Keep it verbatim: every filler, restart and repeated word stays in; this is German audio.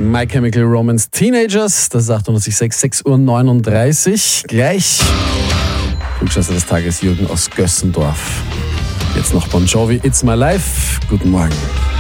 My Chemical Romance Teenagers. Das ist achthundertsechs Komma sechs, sechs Uhr neununddreißig. Gleich Klugscheißer des Tages Jürgen aus Gössendorf. Jetzt noch Bon Jovi, It's My Life. Guten Morgen.